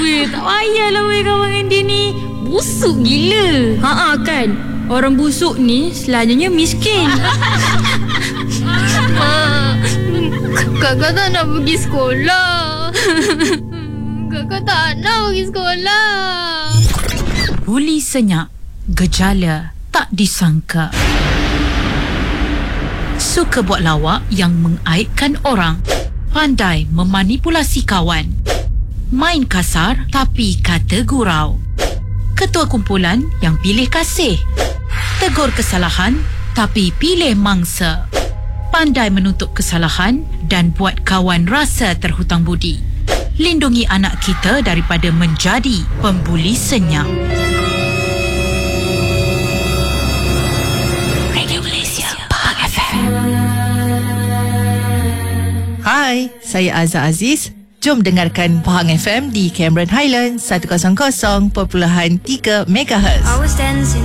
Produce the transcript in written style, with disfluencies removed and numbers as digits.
Weh, tak payahlah weh kawan dengan dia ni. Busuk gila. Kan. Orang busuk ni selanjutnya miskin. Kakak tak nak pergi sekolah. Kakak tak nak pergi sekolah. Buli senyap, gejala tak disangka. Suka buat lawak yang mengaibkan orang. Pandai memanipulasi kawan. Main kasar tapi kata gurau. Ketua kumpulan yang pilih kasih. Tegur kesalahan tapi pilih mangsa. Pandai menutup kesalahan dan buat kawan rasa terhutang budi. Lindungi anak kita daripada menjadi pembuli senyap. Radio Malaysia, Pahang FM. Hai, saya Azhar Aziz. Jom dengarkan Pahang FM di Cameron Highlands 100.3 MHz. I was dancing